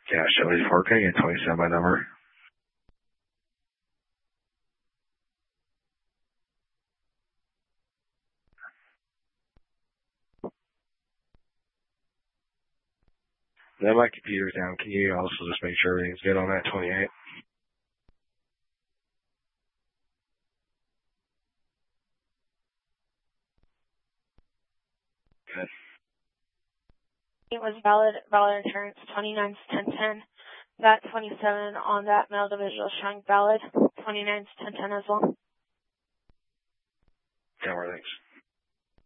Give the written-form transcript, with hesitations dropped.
Cash at least 4K and 27 by number. Then my computer's down. Can you also just make sure everything's good on that 28? Good. It was valid insurance 29/10/10. That 27 on that mail to visual showing valid 29/10/10 as well. Yeah, thanks.